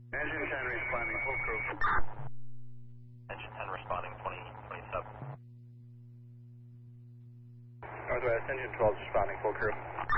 Engine 10 responding, full crew. Engine 10 responding, 2027. Northwest, engine 12 responding, full crew.